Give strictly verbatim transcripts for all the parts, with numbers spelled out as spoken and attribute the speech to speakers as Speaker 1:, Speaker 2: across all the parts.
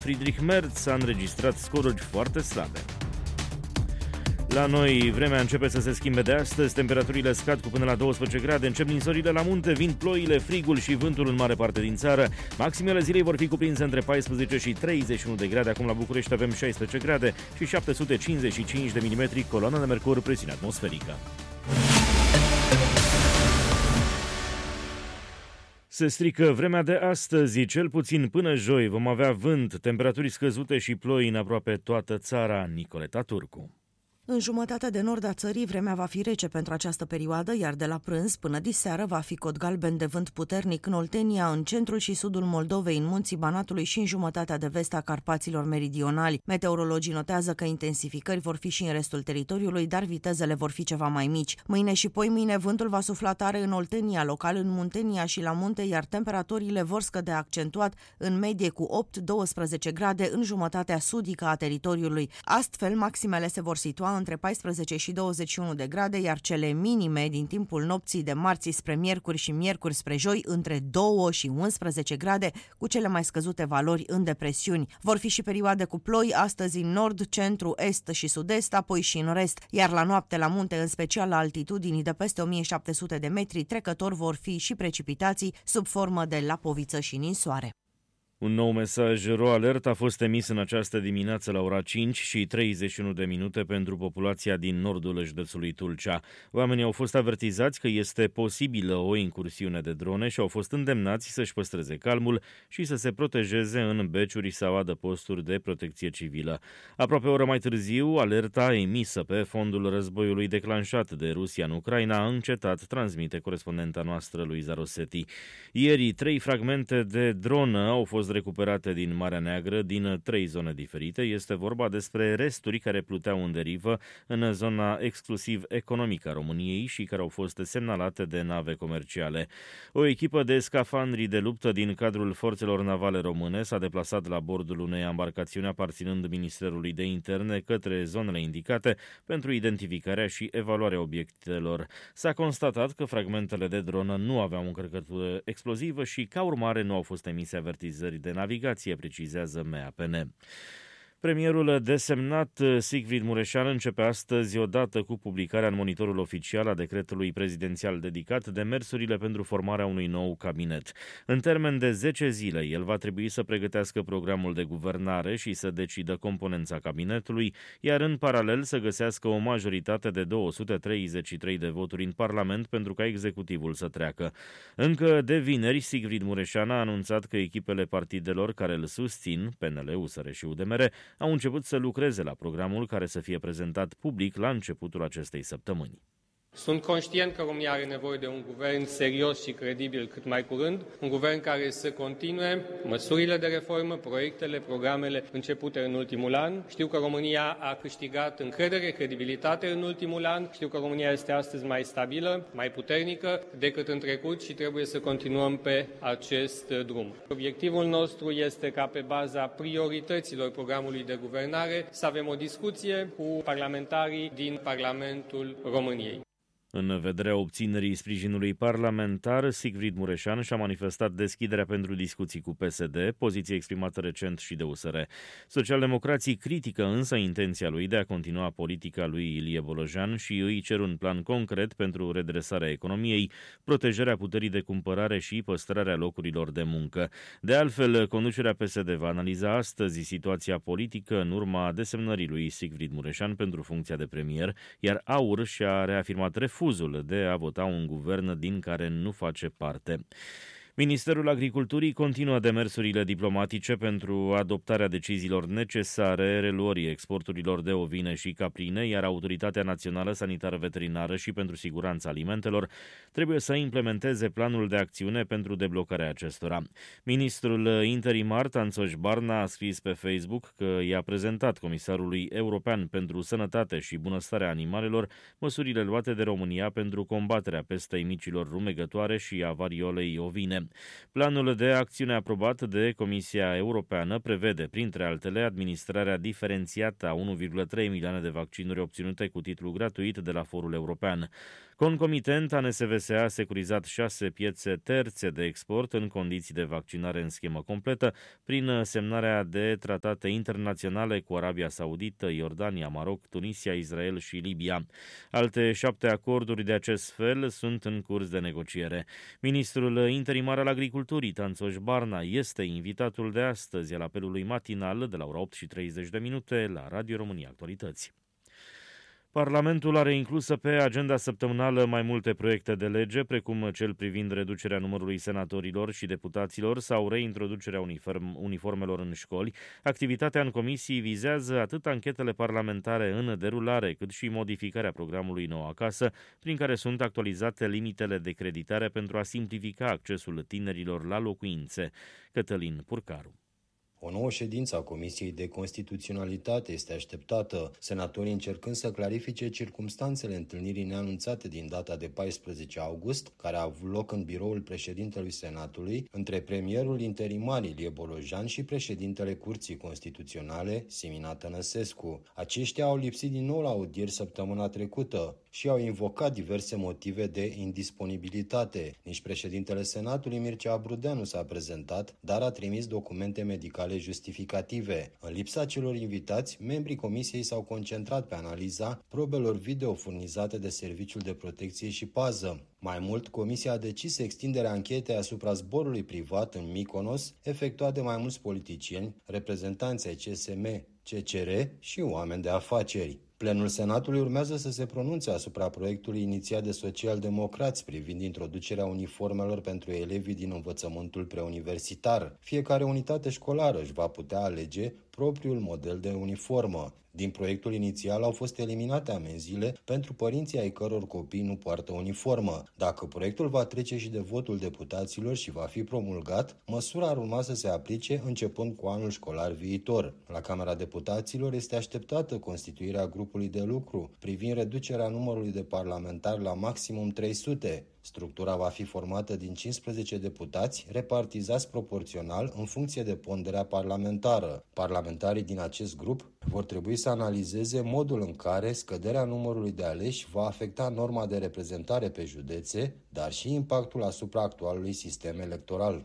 Speaker 1: Friedrich Merz a înregistrat scoruri foarte slabe. La noi, vremea începe să se schimbe de astăzi, temperaturile scad cu până la douăsprezece grade, încep ninsorile la munte, vin ploile, frigul și vântul în mare parte din țară. Maximele zilei vor fi cuprinse între paisprezece și treizeci și unu de grade, acum la București avem șaisprezece grade și șapte sute cincizeci și cinci de milimetri, coloană de mercur, presiune atmosferică. Se strică vremea de astăzi, cel puțin până joi vom avea vânt, temperaturi scăzute și ploi în aproape toată țara. Nicoleta Turcu.
Speaker 2: În jumătatea de nord a țării, vremea va fi rece pentru această perioadă, iar de la prânz până diseară va fi cod galben de vânt puternic în Oltenia, în centrul și sudul Moldovei, în munții Banatului și în jumătatea de vest a Carpaților meridionali. Meteorologii notează că intensificări vor fi și în restul teritoriului, dar vitezele vor fi ceva mai mici. Mâine și poimâine vântul va sufla tare în Oltenia, local în Muntenia și la munte, iar temperaturile vor scădea accentuat, în medie cu opt doisprezece grade în jumătatea sudică a teritoriului. Astfel, maximele se vor situa între paisprezece și douăzeci și unu de grade, iar cele minime din timpul nopții de marți spre miercuri și miercuri spre joi între doi și unsprezece grade, cu cele mai scăzute valori în depresiuni. Vor fi și perioade cu ploi, astăzi în nord, centru, est și sud-est, apoi și în rest, iar la noapte la munte, în special la altitudini de peste o mie șapte sute de metri, trecător vor fi și precipitații sub formă de lapoviță și ninsoare.
Speaker 1: Un nou mesaj ro-alert a fost emis în această dimineață la ora cinci și treizeci și unu de minute pentru populația din nordul județului Tulcea. Oamenii au fost avertizați că este posibilă o incursiune de drone și au fost îndemnați să-și păstreze calmul și să se protejeze în beciuri sau adăposturi de protecție civilă. Aproape o oră mai târziu, alerta emisă pe fondul războiului declanșat de Rusia în Ucraina a încetat, transmite corespondenta noastră Luiza Rosetti. Ieri, trei fragmente de dronă au fost recuperate din Marea Neagră, din trei zone diferite. Este vorba despre resturi care pluteau în derivă în zona exclusiv economică a României și care au fost semnalate de nave comerciale. O echipă de scafandri de luptă din cadrul forțelor navale române s-a deplasat la bordul unei embarcațiuni aparținând Ministerului de Interne către zonele indicate pentru identificarea și evaluarea obiectelor. S-a constatat că fragmentele de dronă nu aveau încărcătură explozivă și, ca urmare, nu au fost emise avertizări de navigație, precizează M A P N. Premierul desemnat Sigrid Mureșan începe astăzi, odată cu publicarea în monitorul oficial a decretului prezidențial dedicat, demersurile pentru formarea unui nou cabinet. În termen de zece zile, el va trebui să pregătească programul de guvernare și să decidă componența cabinetului, iar în paralel să găsească o majoritate de două sute treizeci și trei de voturi în Parlament pentru ca executivul să treacă. Încă de vineri, Sigrid Mureșan a anunțat că echipele partidelor care îl susțin, P N L, U S R și U D M R, au început să lucreze la programul care să fie prezentat public la începutul acestei săptămâni.
Speaker 3: Sunt conștient că România are nevoie de un guvern serios și credibil cât mai curând, un guvern care să continue măsurile de reformă, proiectele, programele începute în ultimul an. Știu că România a câștigat încredere, credibilitate în ultimul an. Știu că România este astăzi mai stabilă, mai puternică decât în trecut și trebuie să continuăm pe acest drum. Obiectivul nostru este ca pe baza priorităților programului de guvernare să avem o discuție cu parlamentarii din Parlamentul României.
Speaker 1: În vederea obținerii sprijinului parlamentar, Sigrid Mureșan și-a manifestat deschiderea pentru discuții cu P S D, poziție exprimată recent și de U S R. Socialdemocrații critică însă intenția lui de a continua politica lui Ilie Bolojan și îi cer un plan concret pentru redresarea economiei, protejarea puterii de cumpărare și păstrarea locurilor de muncă. De altfel, conducerea P S D va analiza astăzi situația politică în urma desemnării lui Sigrid Mureșan pentru funcția de premier, iar A U R și-a reafirmat refuzul de a vota un guvern din care nu face parte. Ministerul Agriculturii continuă demersurile diplomatice pentru adoptarea deciziilor necesare reluării exporturilor de ovine și caprine, iar Autoritatea Națională Sanitară Veterinară și pentru Siguranța Alimentelor trebuie să implementeze planul de acțiune pentru deblocarea acestora. Ministrul interimar Tanțoș Barna a scris pe Facebook că i-a prezentat Comisarului European pentru Sănătate și Bunăstarea Animalelor măsurile luate de România pentru combaterea pestei micilor rumegătoare și a variolei ovine. Planul de acțiune aprobat de Comisia Europeană prevede, printre altele, administrarea diferențiată a unu virgulă trei milioane de vaccinuri obținute cu titlu gratuit de la Forul European. Concomitent, A N S V S A a securizat șase piețe terțe de export în condiții de vaccinare în schemă completă prin semnarea de tratate internaționale cu Arabia Saudită, Iordania, Maroc, Tunisia, Israel și Libia. Alte șapte acorduri de acest fel sunt în curs de negociere. Ministrul interimar al Agriculturii, Tanțoș Barna, este invitatul de astăzi al apelului matinal de la ora opt și treizeci de minute la Radio România Actualități. Parlamentul are inclusă pe agenda săptămânală mai multe proiecte de lege, precum cel privind reducerea numărului senatorilor și deputaților sau reintroducerea uniform, uniformelor în școli. Activitatea în comisii vizează atât anchetele parlamentare în derulare, cât și modificarea programului Nou Acasă, prin care sunt actualizate limitele de creditare pentru a simplifica accesul tinerilor la locuințe. Cătălin Purcaru.
Speaker 4: O nouă ședință a Comisiei de Constituționalitate este așteptată, senatorii încercând să clarifice circumstanțele întâlnirii neanunțate din data de paisprezece august, care a avut loc în biroul președintelui Senatului, între premierul interimar Ilie Bolojan și președintele Curții Constituționale, Simina Tănăsescu. Aceștia au lipsit din nou la audieri săptămâna trecută și au invocat diverse motive de indisponibilitate. Nici președintele Senatului, Mircea Abrudeanu, nu s-a prezentat, dar a trimis documente medicale justificative. În lipsa celor invitați, membrii comisiei s-au concentrat pe analiza probelor video furnizate de Serviciul de Protecție și Pază. Mai mult, comisia a decis extinderea anchetei asupra zborului privat în Mykonos, efectuat de mai mulți politicieni, reprezentanți ai C S M, C C R și oameni de afaceri. Plenul Senatului urmează să se pronunțe asupra proiectului inițiat de social-democrați privind introducerea uniformelor pentru elevii din învățământul preuniversitar. Fiecare unitate școlară își va putea alege propriul model de uniformă. Din proiectul inițial au fost eliminate amenziile pentru părinții ai căror copii nu poartă uniformă. Dacă proiectul va trece și de votul deputaților și va fi promulgat, măsura ar urma să se aplice începând cu anul școlar viitor. La Camera Deputaților este așteptată constituirea grupului de lucru privind reducerea numărului de parlamentari la maximum trei sute. Structura va fi formată din cincisprezece deputați, repartizați proporțional în funcție de ponderea parlamentară. Parlamentarii din acest grup vor trebui să analizeze modul în care scăderea numărului de aleși va afecta norma de reprezentare pe județe, dar și impactul asupra actualului sistem electoral.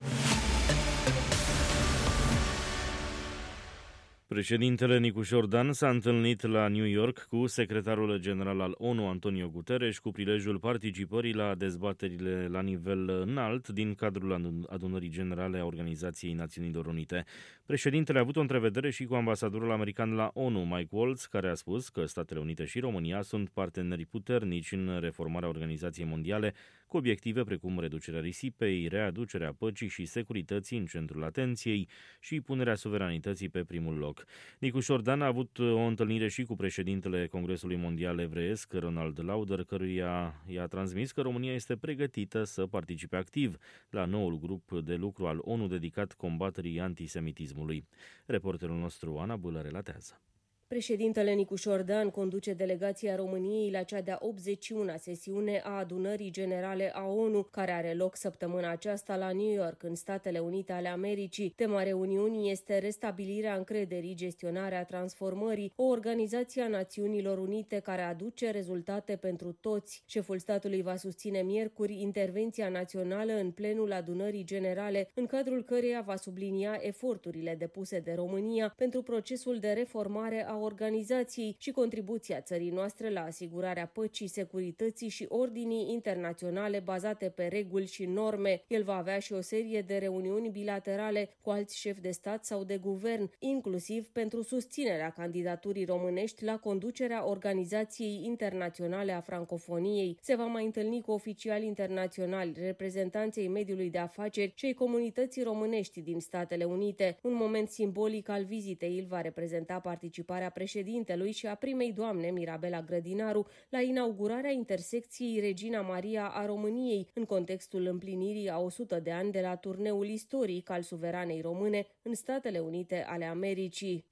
Speaker 1: Președintele Nicușor Dan s-a întâlnit la New York cu secretarul general al ONU, Antonio Guterres, cu prilejul participării la dezbaterile la nivel înalt din cadrul adunării generale a Organizației Națiunilor Unite. Președintele a avut o întrevedere și cu ambasadorul american la ONU, Mike Waltz, care a spus că Statele Unite și România sunt parteneri puternici în reformarea Organizației Mondiale, cu obiective precum reducerea risipei, readucerea păcii și securității în centrul atenției și punerea suveranității pe primul loc. Nicușor Dan a avut o întâlnire și cu președintele Congresului Mondial Evreiesc, Ronald Lauder, căruia i-a transmis că România este pregătită să participe activ la noul grup de lucru al ONU dedicat combaterii antisemitismului. Reporterul nostru, Ana Bâlă, relatează.
Speaker 5: Președintele Nicușor Dan conduce delegația României la cea de-a optzeci și una sesiune a Adunării Generale a ONU, care are loc săptămâna aceasta la New York, în Statele Unite ale Americii. Tema reuniunii este restabilirea încrederii, gestionarea transformării, o organizație a Națiunilor Unite care aduce rezultate pentru toți. Șeful statului va susține miercuri intervenția națională în plenul Adunării Generale, în cadrul căreia va sublinia eforturile depuse de România pentru procesul de reformare a organizației și contribuția țării noastre la asigurarea păcii, securității și ordinii internaționale bazate pe reguli și norme. El va avea și o serie de reuniuni bilaterale cu alți șefi de stat sau de guvern, inclusiv pentru susținerea candidaturii românești la conducerea Organizației Internaționale a Francofoniei. Se va mai întâlni cu oficiali internaționali, reprezentanții mediului de afaceri și ai comunității românești din Statele Unite. Un moment simbolic al vizitei îl va reprezenta participarea președintelui și a primei doamne Mirabela Grădinaru la inaugurarea intersecției Regina Maria a României, în contextul împlinirii a o sută de ani de la turneul istoric al suveranei române în Statele Unite ale Americii.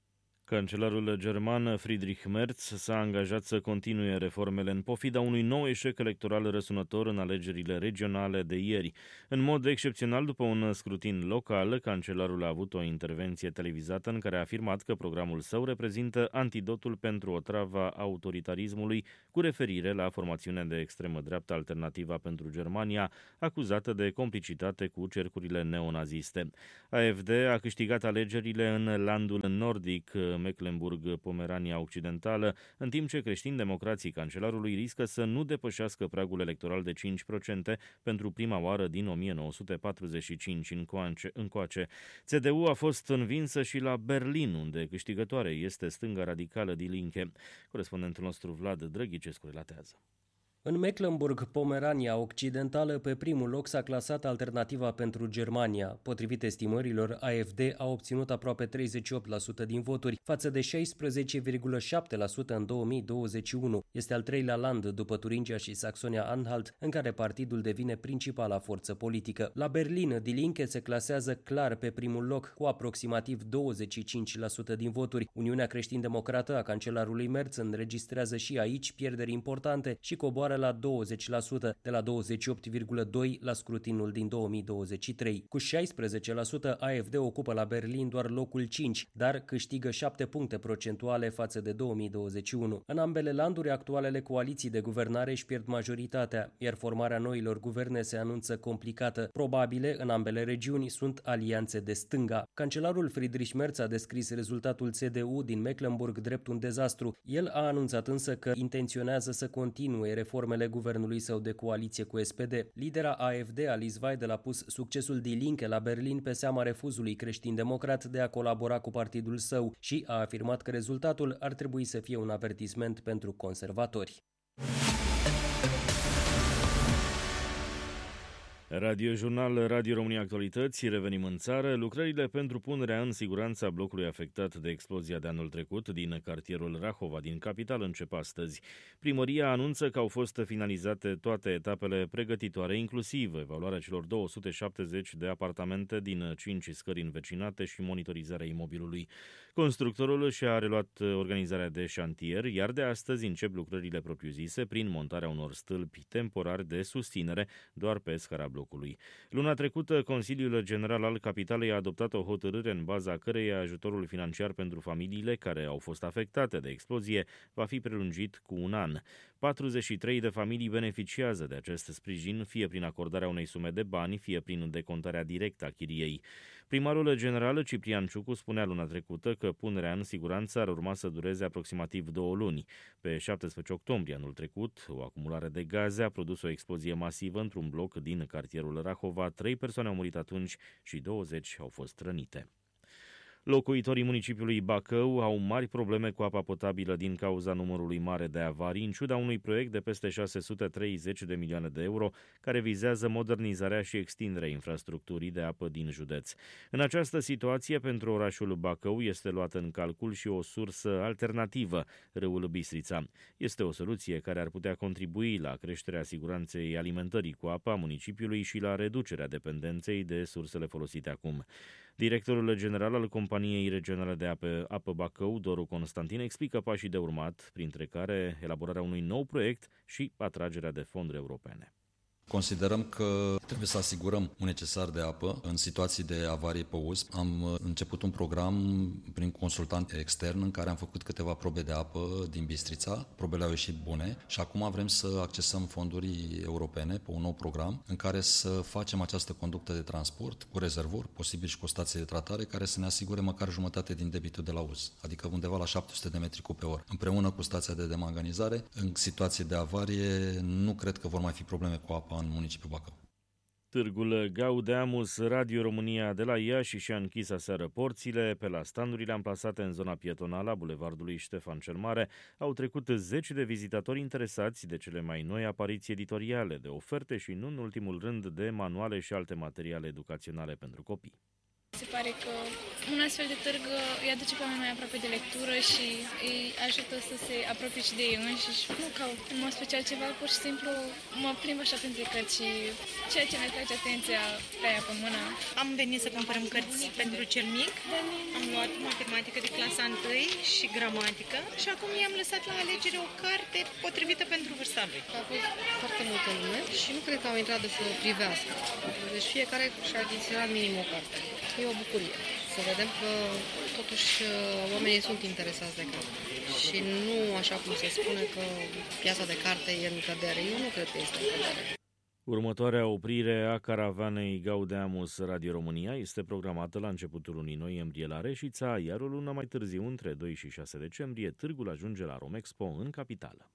Speaker 1: Cancelarul german Friedrich Merz s-a angajat să continue reformele în pofida unui nou eșec electoral răsunător în alegerile regionale de ieri. În mod excepțional, după un scrutin local, cancelarul a avut o intervenție televizată în care a afirmat că programul său reprezintă antidotul pentru otrava autoritarismului, cu referire la formațiunea de extremă dreaptă Alternativa pentru Germania, acuzată de complicitate cu cercurile neonaziste. A F D a câștigat alegerile în landul nordic, Mecklenburg-Pomerania Occidentală, în timp ce creștin-democrații cancelarului riscă să nu depășească pragul electoral de cinci la sută pentru prima oară din o mie nouă sute patruzeci și cinci încoace. C D U a fost învinsă și la Berlin, unde câștigătoare este stânga radicală Die Linke. Corespondentul nostru Vlad Drăghicescu relatează.
Speaker 6: În Mecklenburg-Pomerania Occidentală, pe primul loc s-a clasat Alternativa pentru Germania. Potrivit estimărilor, A F D a obținut aproape treizeci și opt la sută din voturi, față de șaisprezece virgulă șapte la sută în două mii douăzeci și unu. Este al treilea land după Turingia și Saxonia-Anhalt, în care partidul devine principala forță politică. La Berlin, Die Linke se clasează clar pe primul loc, cu aproximativ douăzeci și cinci la sută din voturi. Uniunea creștin-democrată a cancelarului Merz înregistrează și aici pierderi importante și coboară la douăzeci la sută, de la douăzeci și opt virgulă doi la sută la scrutinul din două mii douăzeci și trei. Cu șaisprezece la sută, A F D ocupă la Berlin doar locul cinci, dar câștigă șapte puncte procentuale față de două mii douăzeci și unu. În ambele landuri, actualele coaliții de guvernare își pierd majoritatea, iar formarea noilor guverne se anunță complicată. Probabile, în ambele regiuni, sunt alianțe de stânga. Cancelarul Friedrich Merz a descris rezultatul C D U din Mecklenburg drept un dezastru. El a anunțat însă că intenționează să continue reformele guvernului său de coaliție cu S P D. Lidera A F D, Alice Weidel, a pus succesul Die Linke la Berlin pe seama refuzului creștin-democrat de a colabora cu partidul său și a afirmat că rezultatul ar trebui să fie un avertisment pentru conservatori.
Speaker 1: Radio Jurnal, Radio România Actualități, revenim în țară. Lucrările pentru punerea în siguranță a blocului afectat de explozia de anul trecut din cartierul Rahova din capitală încep astăzi. Primăria anunță că au fost finalizate toate etapele pregătitoare, inclusiv evaluarea celor două sute șaptezeci de apartamente din cinci scări învecinate și monitorizarea imobilului. Constructorul și-a reluat organizarea de șantier, iar de astăzi încep lucrările propriu-zise prin montarea unor stâlpi temporari de susținere doar pe scara blocului. Luna trecută, Consiliul General al Capitalei a adoptat o hotărâre în baza căreia ajutorul financiar pentru familiile care au fost afectate de explozie va fi prelungit cu un an. patruzeci și trei de familii beneficiază de acest sprijin, fie prin acordarea unei sume de bani, fie prin decontarea directă a chiriei. Primarul general Ciprian Ciucu spunea luna trecută că punerea în siguranță ar urma să dureze aproximativ două luni. Pe șaptesprezece octombrie anul trecut, o acumulare de gaze a produs o explozie masivă într-un bloc din cartierul Rahova. Trei persoane au murit atunci și douăzeci au fost rănite. Locuitorii municipiului Bacău au mari probleme cu apa potabilă din cauza numărului mare de avarii, în ciuda unui proiect de peste șase sute treizeci de milioane de euro, care vizează modernizarea și extinderea infrastructurii de apă din județ. În această situație, pentru orașul Bacău este luată în calcul și o sursă alternativă, râul Bistrița. Este o soluție care ar putea contribui la creșterea siguranței alimentării cu apă a municipiului și la reducerea dependenței de sursele folosite acum. Directorul general al Companiei Regionale de Apă, Apă Bacău, Doru Constantin, explică pașii de urmat, printre care elaborarea unui nou proiect și atragerea de fonduri europene.
Speaker 7: Considerăm că trebuie să asigurăm un necesar de apă în situații de avarie pe uz. Am început un program prin consultant extern în care am făcut câteva probe de apă din Bistrița. Probele au ieșit bune și acum vrem să accesăm fonduri europene pe un nou program în care să facem această conductă de transport cu rezervor, posibil și cu o stație de tratare, care să ne asigure măcar jumătate din debitul de la uz, adică undeva la șapte sute de metri cub pe oră. Împreună cu stația de demanganizare, în situații de avarie, nu cred că vor mai fi probleme cu apa în municipiul Bacău.
Speaker 1: Târgul Gaudeamus, Radio România de la Iași și-a închis aseară porțile. Pe la standurile amplasate în zona pietonală a bulevardului Ștefan cel Mare au trecut zeci de vizitatori interesați de cele mai noi apariții editoriale, de oferte și, nu în ultimul rând, de manuale și alte materiale educaționale pentru copii.
Speaker 8: Se pare că Un astfel de târg îi aduce pe oameni mai aproape de lectură și îi ajută să se apropie și de ei înșiși. Nu caut în mod special ceva, pur și simplu mă plimb așa printre cărți și ceea ce mi atrage atenția pe aia pe mână.
Speaker 9: Am venit să cumpărăm cărți pentru cel mic, am luat matematică de clasa întâi și gramatică și acum i-am lăsat la alegere o carte potrivită pentru vârsta lui.
Speaker 10: A fost foarte multă lume și nu cred că au intrat să privească. Deci fiecare și-a achiziționat minim o carte. E o bucurie să vedem că totuși oamenii sunt interesați de carte. Și nu așa cum se spune că piața de carte e în cădere. Eu nu cred că este în cădere.
Speaker 1: Următoarea oprire a caravanei Gaudeamus Radio România este programată la începutul lunii noiembrie la Reșița, iar o lună mai târziu, între doi și șase decembrie, târgul ajunge la Romexpo în capitală.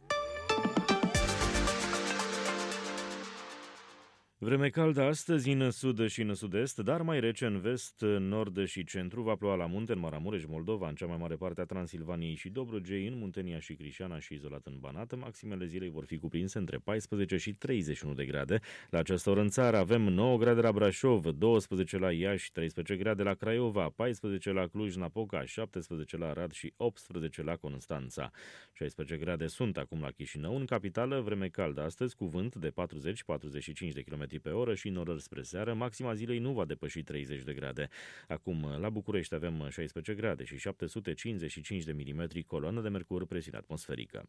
Speaker 1: Vreme caldă astăzi în sud și în sud-est, dar mai rece în vest, nord și centru. Va ploua la munte în Maramureș, Moldova, în cea mai mare parte a Transilvaniei și Dobrogei, în Muntenia și Crișana și izolat în Banat. Maximele zilei vor fi cuprinse între paisprezece și treizeci și unu de grade. La această oră în țară avem nouă grade la Brașov, doisprezece la Iași, treisprezece grade la Craiova, paisprezece la Cluj-Napoca, șaptesprezece la Arad și optsprezece la Constanța. șaisprezece grade sunt acum la Chișinău. În capitală, vreme caldă astăzi, cu vânt de patruzeci - patruzeci și cinci de kilometri pe oră și norări spre seară. Maxima zilei nu va depăși treizeci de grade. Acum, la București avem șaisprezece grade și șapte sute cincizeci și cinci de milimetri coloană de mercur, presiune atmosferică.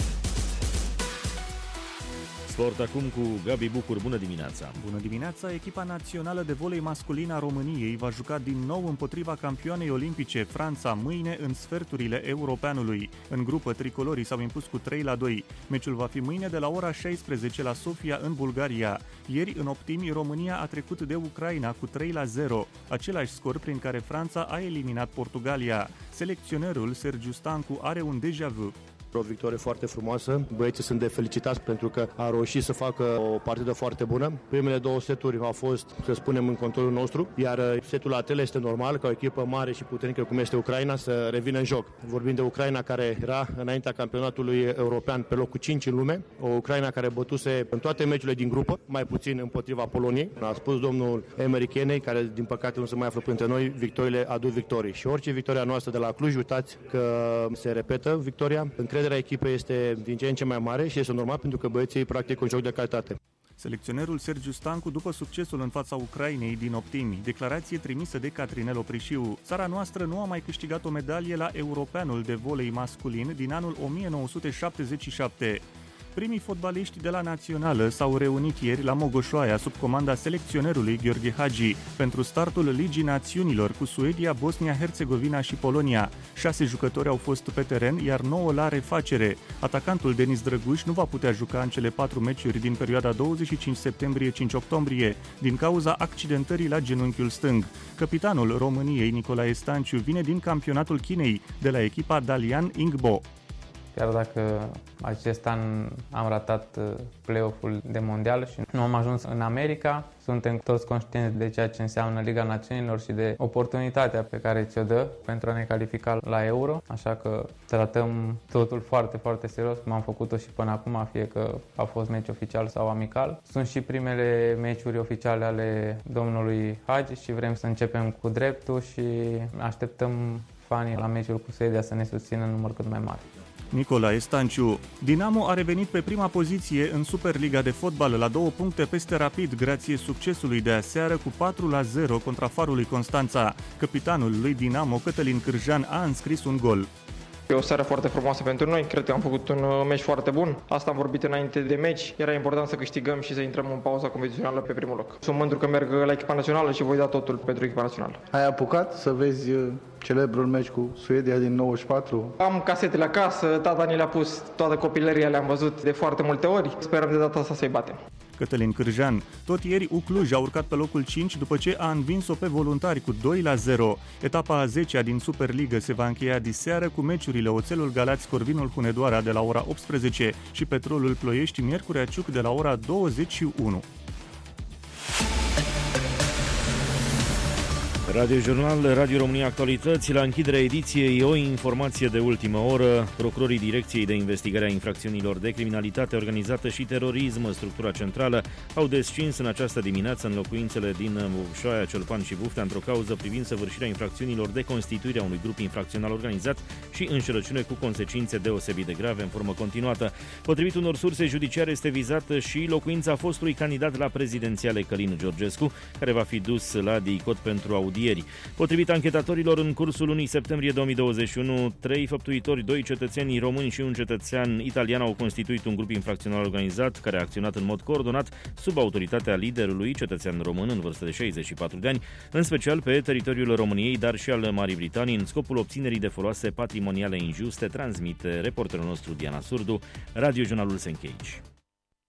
Speaker 1: Sport acum cu Gabi Bucur. Bună dimineața!
Speaker 11: Bună dimineața! Echipa națională de volei masculin a României va juca din nou împotriva campioanei olimpice Franța mâine în sferturile Europeanului. În grupă, tricolorii s-au impus cu trei la doi. Meciul va fi mâine de la ora șaisprezece la Sofia, în Bulgaria. Ieri, în optimi, România a trecut de Ucraina cu trei la zero, același scor prin care Franța a eliminat Portugalia. Selecționerul Sergiu Stancu are un déjà vu.
Speaker 12: O victorie foarte frumoasă. Băieții sunt de felicitați pentru că a reușit să facă o partidă foarte bună. Primele două seturi au fost, să spunem, în controlul nostru, iar setul la tele este normal ca o echipă mare și puternică cum este Ucraina să revină în joc. Vorbim de Ucraina care era înaintea campionatului european pe locul cinci în lume, o Ucraina care bătuse în toate meciurile din grupă, mai puțin împotriva Poloniei. A spus domnul Emery Kenny, care din păcate nu se mai află printre noi, victoriile aduc victorii. Și orice victoria noastră de la Cluj, uitați că se repetă victoria. Încrederea echipei este din ce în ce mai mare și este normal pentru că băieții practică un joc de calitate.
Speaker 11: Selecționerul Sergiu Stancu după succesul în fața Ucrainei din optimi, declarație trimisă de Catrinel Oprișiu. Țara noastră nu a mai câștigat o medalie la Europeanul de volei masculin din anul o mie nouă sute șaptezeci și șapte. Primii fotbaliști de la Națională s-au reunit ieri la Mogoșoaia sub comanda selecționerului Gheorghe Hagi pentru startul Ligii Națiunilor cu Suedia, Bosnia-Herzegovina și Polonia. Șase jucători au fost pe teren, iar nouă la refacere. Atacantul Denis Drăguș nu va putea juca în cele patru meciuri din perioada douăzeci și cinci septembrie - cinci octombrie, din cauza accidentării la genunchiul stâng. Capitanul României, Nicolae Stanciu, vine din campionatul Chinei, de la echipa Dalian Ingbo.
Speaker 13: Chiar dacă acest an am ratat play-off-ul de mondial și nu am ajuns în America, suntem toți conștienți de ceea ce înseamnă Liga Națiunilor și de oportunitatea pe care ți-o dă pentru a ne califica la Euro. Așa că tratăm totul foarte, foarte serios, cum am făcut-o și până acum, fie că a fost meci oficial sau amical. Sunt și primele meciuri oficiale ale domnului Hagi și vrem să începem cu dreptul și așteptăm fanii la meciul cu Suedia să ne susțină în număr cât mai mare.
Speaker 11: Nicolae Stanciu. Dinamo a revenit pe prima poziție în Superliga de fotbal la două puncte peste Rapid, grație succesului de aseară cu patru la zero contra Farului Constanța. Capitanul lui Dinamo, Cătălin Cârjan, a înscris un gol.
Speaker 14: E o seară foarte frumoasă pentru noi, cred că am făcut un meci foarte bun. Asta am vorbit înainte de meci, era important să câștigăm și să intrăm în pauza competițională pe primul loc. Sunt mândru că merg la echipa națională și voi da totul pentru echipa națională.
Speaker 15: Ai apucat să vezi celebrul meci cu Suedia din nouăzeci și patru?
Speaker 14: Am casetele acasă, tata ni le-a pus, toată copilăria le-am văzut de foarte multe ori, sperăm de data asta să-i batem.
Speaker 11: Cătălin Cârjan. Tot ieri U Cluj a urcat pe locul cinci după ce a învins-o pe Voluntari cu doi la zero. Etapa a zecea din Superligă se va încheia diseară cu meciurile Oțelul Galați Corvinul Hunedoara de la ora optsprezece și Petrolul Ploiești Miercurea Ciuc de la ora douăzeci și unu.
Speaker 1: Radio Jurnal, Radio România Actualități. La închiderea ediției, o informație de ultimă oră. Procurorii Direcției de Investigare a Infracțiunilor de Criminalitate Organizată și Terorism, structura centrală, au descins în această dimineață în locuințele din Bubșoaia, Ciolpan și Buftea într-o cauză privind săvârșirea infracțiunilor de constituire a unui grup infracțional organizat și înșelăciune cu consecințe deosebit de grave în formă continuată. Potrivit unor surse judiciare, este vizată și locuința fostului candidat la prezidențiale Călin Georgescu, care va fi dus la DICOT pentru audieri. Potrivit anchetatorilor, în cursul lunii septembrie două mii douăzeci și unu, trei făptuitori, doi cetățeni români și un cetățean italian au constituit un grup infracțional organizat care a acționat în mod coordonat sub autoritatea liderului, cetățean român în vârstă de șaizeci și patru de ani, în special pe teritoriul României, dar și al Marii Britanii, în scopul obținerii de foloase patrimoniale injuste, transmite reporterul nostru Diana Surdu. Radio Jurnalul se încheie aici.